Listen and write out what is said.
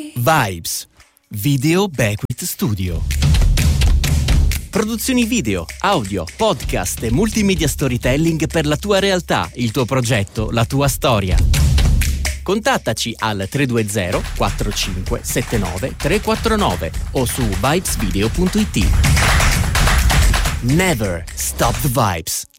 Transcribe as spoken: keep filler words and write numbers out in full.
Vibes, Video Beckwith Studio. Produzioni video, audio, podcast e multimedia storytelling per la tua realtà, il tuo progetto, la tua storia. Contattaci al tre due zero quattro cinque sette nove tre quattro nove o su vibes video punto it. Never stop the vibes.